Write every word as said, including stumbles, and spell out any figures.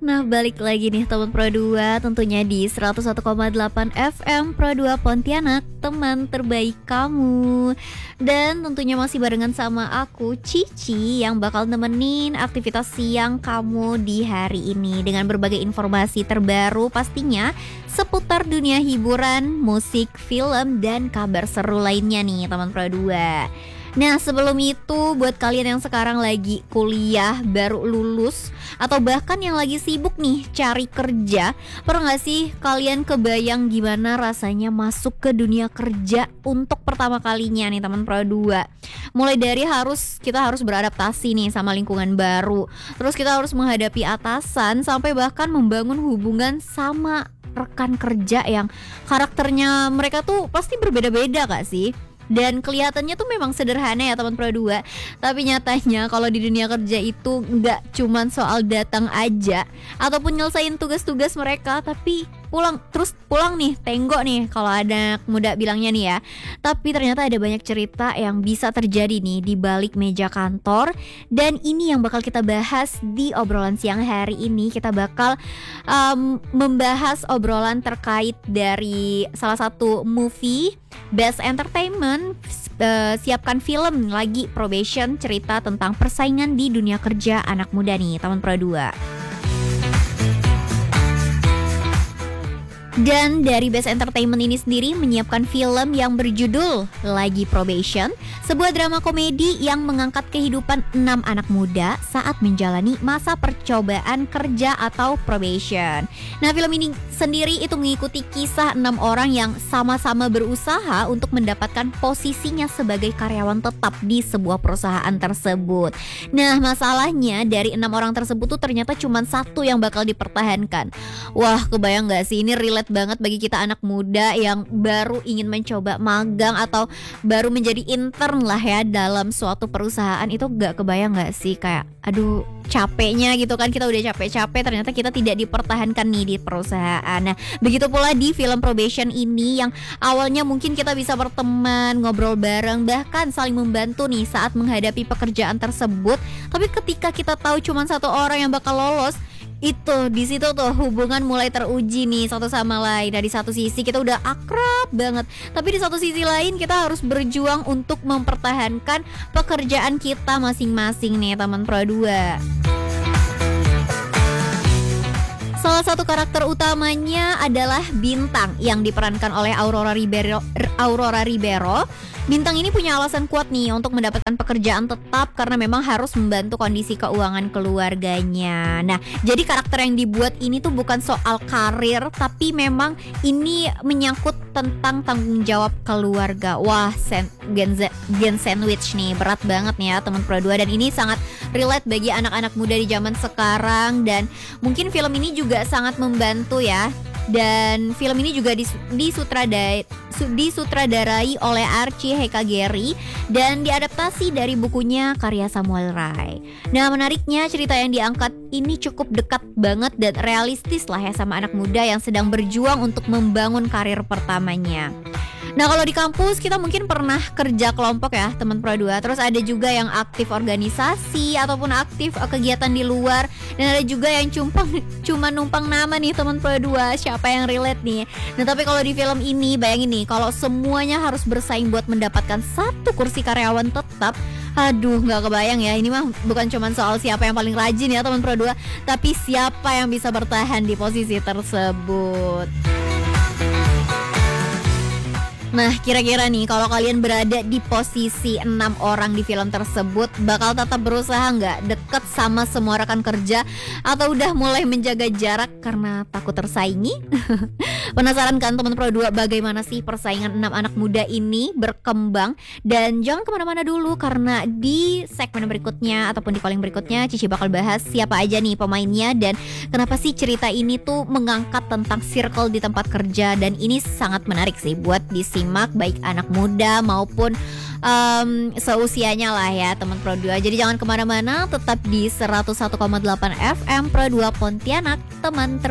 Nah, balik lagi nih teman Pro dua, tentunya di seratus satu koma delapan F M Pro dua Pontianak, teman terbaik kamu. Dan tentunya masih barengan sama aku, Cici, yang bakal nemenin aktivitas siang kamu di hari ini dengan berbagai informasi terbaru pastinya seputar dunia hiburan, musik, film, dan kabar seru lainnya nih teman Pro dua. Nah, sebelum itu buat kalian yang sekarang lagi kuliah, baru lulus, atau bahkan yang lagi sibuk nih cari kerja, pernah gak sih kalian kebayang gimana rasanya masuk ke dunia kerja untuk pertama kalinya nih teman Pro dua? Mulai dari harus kita harus beradaptasi nih sama lingkungan baru, terus kita harus menghadapi atasan, sampai bahkan membangun hubungan sama rekan kerja yang karakternya mereka tuh pasti berbeda-beda gak sih? Dan kelihatannya tuh memang sederhana ya teman Pro dua, tapi nyatanya kalau di dunia kerja itu nggak cuman soal datang aja ataupun nyelesain tugas-tugas mereka, tapi pulang terus pulang nih, tenggok nih kalau ada anak muda bilangnya nih ya. Tapi ternyata ada banyak cerita yang bisa terjadi nih di balik meja kantor, dan ini yang bakal kita bahas di obrolan siang hari ini. Kita bakal um, membahas obrolan terkait dari salah satu movie Best Entertainment, uh, siapkan film lagi probation, cerita tentang persaingan di dunia kerja anak muda nih teman Pro dua. Dan dari Best Entertainment ini sendiri menyiapkan film yang berjudul Lagi Probation, sebuah drama komedi yang mengangkat kehidupan enam anak muda saat menjalani masa percobaan kerja atau probation. Nah, film ini sendiri itu mengikuti kisah enam orang yang sama-sama berusaha untuk mendapatkan posisinya sebagai karyawan tetap di sebuah perusahaan tersebut. Nah, masalahnya dari enam orang tersebut tuh ternyata cuma satu yang bakal dipertahankan. Wah, kebayang gak sih, ini relate banget bagi kita anak muda yang baru ingin mencoba magang atau baru menjadi intern lah ya dalam suatu perusahaan. Itu gak kebayang gak sih, kayak aduh capeknya gitu kan, kita udah capek-capek ternyata kita tidak dipertahankan nih di perusahaan. Nah, begitu pula di film probation ini yang awalnya mungkin kita bisa berteman, ngobrol bareng, bahkan saling membantu nih saat menghadapi pekerjaan tersebut. Tapi ketika kita tahu cuma satu orang yang bakal lolos, itu di situ tuh hubungan mulai teruji nih satu sama lain. Dari satu sisi kita udah akrab banget, tapi di satu sisi lain kita harus berjuang untuk mempertahankan pekerjaan kita masing-masing nih teman Pro dua. Salah satu karakter utamanya adalah Bintang yang diperankan oleh Aurora Ribeiro. Aurora Ribeiro. Bintang ini punya alasan kuat nih untuk mendapatkan pekerjaan tetap karena memang harus membantu kondisi keuangan keluarganya. Nah, jadi karakter yang dibuat ini tuh bukan soal karir, tapi memang ini menyangkut tentang tanggung jawab keluarga. Wah, sen- gen, gen sandwich nih, berat banget nih ya teman Pro dua, dan ini sangat relate bagi anak-anak muda di zaman sekarang, dan mungkin film ini juga sangat membantu ya. Dan film ini juga dis- disutradarai, disutradarai oleh Archie Hekageri dan diadaptasi dari bukunya karya Samuel Rai. Nah, menariknya cerita yang diangkat ini cukup dekat banget dan realistis lah ya sama anak muda yang sedang berjuang untuk membangun karir pertamanya. Nah, kalau di kampus kita mungkin pernah kerja kelompok ya teman Pro dua. Terus ada juga yang aktif organisasi ataupun aktif kegiatan di luar, dan ada juga yang cumpang, cuma numpang nama nih teman Pro dua. Siapa yang relate nih? Nah, tapi kalau di film ini bayangin nih, kalau semuanya harus bersaing buat mendapatkan satu kursi karyawan tetap. Aduh, gak kebayang ya. Ini mah bukan cuma soal siapa yang paling rajin ya teman Pro dua, tapi siapa yang bisa bertahan di posisi tersebut. Nah, kira-kira nih kalau kalian berada di posisi enam orang di film tersebut, bakal tetap berusaha nggak deket sama semua rekan kerja, atau udah mulai menjaga jarak karena takut tersaingi? Penasaran kan teman Pro dua bagaimana sih persaingan enam anak muda ini berkembang? Dan jangan kemana-mana dulu, karena di segmen berikutnya ataupun di calling berikutnya Cici bakal bahas siapa aja nih pemainnya dan kenapa sih cerita ini tuh mengangkat tentang circle di tempat kerja. Dan ini sangat menarik sih buat disimak baik anak muda maupun um, seusianya lah ya teman Pro dua. Jadi jangan kemana-mana, tetap di seratus satu koma delapan F M Pro dua Pontianak, teman terbaik.